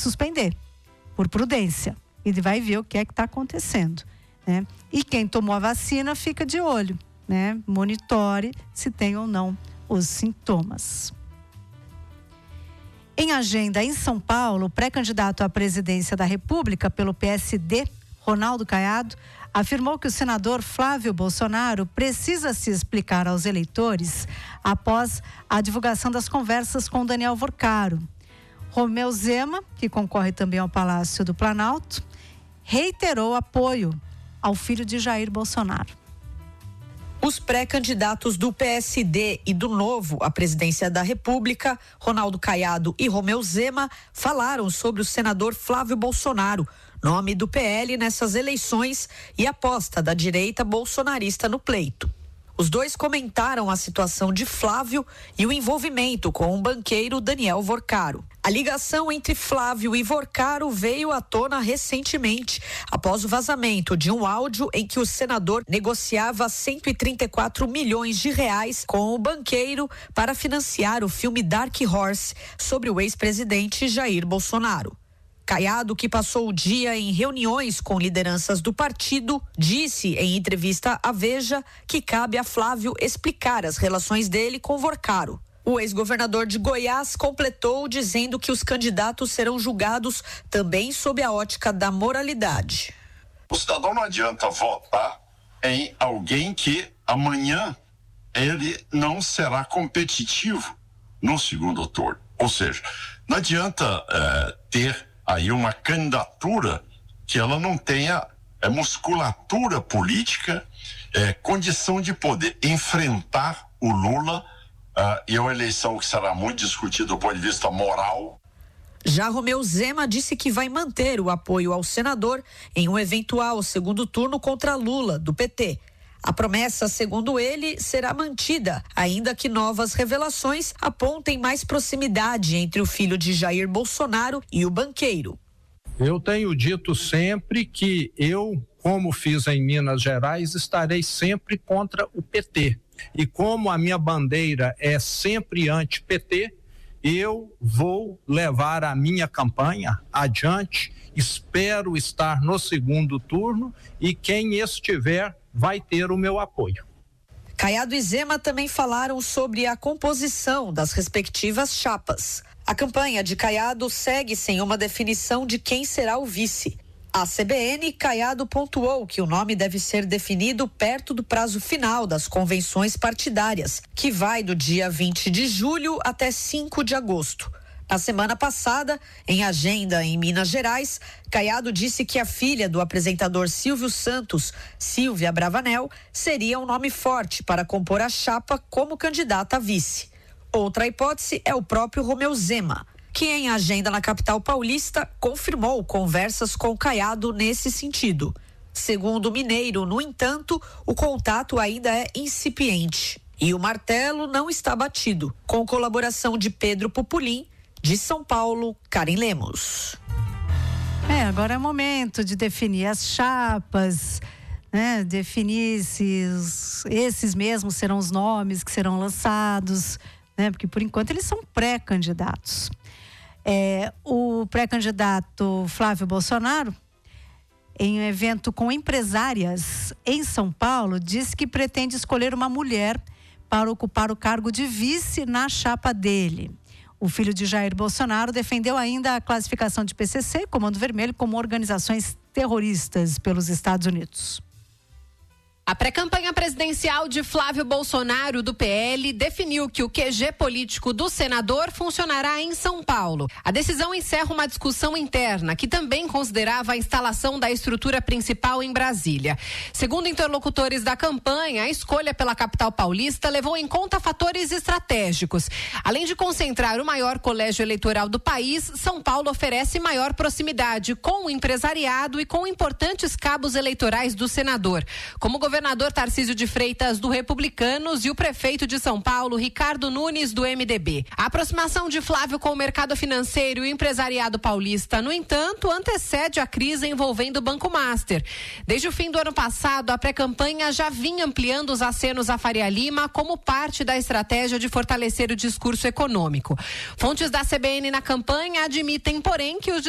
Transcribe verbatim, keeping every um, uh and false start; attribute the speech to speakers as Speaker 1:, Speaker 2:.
Speaker 1: suspender, por prudência. E vai ver o que é que está acontecendo, né? E quem tomou a vacina fica de olho, né? Monitore se tem ou não os sintomas. Em agenda em São Paulo, o pré-candidato à presidência da República pelo P S D, Ronaldo Caiado, afirmou que o senador Flávio Bolsonaro precisa se explicar aos eleitores após a divulgação das conversas com Daniel Vorcaro. Romeu Zema, que concorre também ao Palácio do Planalto, reiterou apoio ao filho de Jair Bolsonaro.
Speaker 2: Os pré-candidatos do P S D e do Novo à presidência da República, Ronaldo Caiado e Romeu Zema, falaram sobre o senador Flávio Bolsonaro, nome do P L nessas eleições e aposta da direita bolsonarista no pleito. Os dois comentaram a situação de Flávio e o envolvimento com o banqueiro Daniel Vorcaro. A ligação entre Flávio e Vorcaro veio à tona recentemente, após o vazamento de um áudio em que o senador negociava cento e trinta e quatro milhões de reais com o banqueiro para financiar o filme Dark Horse sobre o ex-presidente Jair Bolsonaro. Caiado, que passou o dia em reuniões com lideranças do partido, disse em entrevista à Veja que cabe a Flávio explicar as relações dele com Vorcaro. O ex-governador de Goiás completou dizendo que os candidatos serão julgados também sob a ótica da moralidade.
Speaker 3: O cidadão não adianta votar em alguém que amanhã ele não será competitivo no segundo turno. Ou seja, não adianta é, ter aí uma candidatura que ela não tenha é, musculatura política, é, condição de poder enfrentar o Lula uh, e uma eleição que será muito discutida do ponto de vista moral.
Speaker 2: Já Romeu Zema disse que vai manter o apoio ao senador em um eventual segundo turno contra Lula, do P T. A promessa, segundo ele, será mantida, ainda que novas revelações apontem mais proximidade entre o filho de Jair Bolsonaro e o banqueiro.
Speaker 4: Eu tenho dito sempre que eu, como fiz em Minas Gerais, estarei sempre contra o P T. E como a minha bandeira é sempre anti-P T, eu vou levar a minha campanha adiante, espero estar no segundo turno e quem estiver vai ter o meu apoio.
Speaker 2: Caiado e Zema também falaram sobre a composição das respectivas chapas. A campanha de Caiado segue sem uma definição de quem será o vice. A C B N, Caiado pontuou que o nome deve ser definido perto do prazo final das convenções partidárias, que vai do dia vinte de julho até cinco de agosto. Na semana passada, em agenda em Minas Gerais, Caiado disse que a filha do apresentador Silvio Santos, Silvia Bravanel, seria um nome forte para compor a chapa como candidata a vice. Outra hipótese é o próprio Romeu Zema, que em agenda na capital paulista confirmou conversas com Caiado nesse sentido. Segundo o mineiro, no entanto, o contato ainda é incipiente e o martelo não está batido, com colaboração de Pedro Pupulim. De São Paulo, Karen Lemos.
Speaker 1: É, agora é o momento de definir as chapas, né? Definir se os, esses mesmos serão os nomes que serão lançados, né? Porque por enquanto eles são pré-candidatos. É, o pré-candidato Flávio Bolsonaro, em um evento com empresárias em São Paulo, disse que pretende escolher uma mulher para ocupar o cargo de vice na chapa dele. O filho de Jair Bolsonaro defendeu ainda a classificação de P C C, Comando Vermelho, como organizações terroristas pelos Estados Unidos.
Speaker 5: A pré-campanha presidencial de Flávio Bolsonaro, do P L, definiu que o Q G político do senador funcionará em São Paulo. A decisão encerra uma discussão interna que também considerava a instalação da estrutura principal em Brasília. Segundo interlocutores da campanha, a escolha pela capital paulista levou em conta fatores estratégicos. Além de concentrar o maior colégio eleitoral do país, São Paulo oferece maior proximidade com o empresariado e com importantes cabos eleitorais do senador, como o governador Tarcísio de Freitas, do Republicanos, e o prefeito de São Paulo, Ricardo Nunes, do M D B. A aproximação de Flávio com o mercado financeiro e o empresariado paulista, no entanto, antecede a crise envolvendo o Banco Master. Desde o fim do ano passado, a pré-campanha já vinha ampliando os acenos à Faria Lima como parte da estratégia de fortalecer o discurso econômico. Fontes da C B N na campanha admitem, porém, que os